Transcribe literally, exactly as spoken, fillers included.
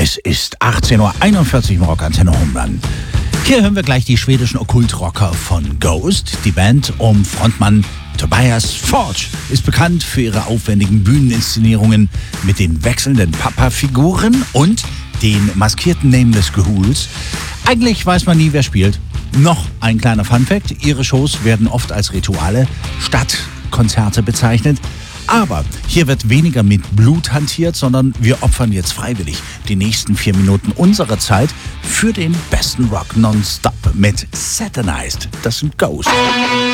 Es ist achtzehn Uhr einundvierzig im Rockantenne Homeland. Hier hören wir gleich die schwedischen Okkultrocker von Ghost. Die Band um Frontmann Tobias Forge ist bekannt für ihre aufwendigen Bühneninszenierungen mit den wechselnden Papa-Figuren und den maskierten Nameless Ghouls. Eigentlich weiß man nie, wer spielt. Noch ein kleiner Funfact: Ihre Shows werden oft als Rituale statt Konzerte bezeichnet. Aber hier wird weniger mit Blut hantiert, sondern wir opfern jetzt freiwillig die nächsten vier Minuten unserer Zeit für den besten Rock nonstop mit Satanized. Das sind Ghost.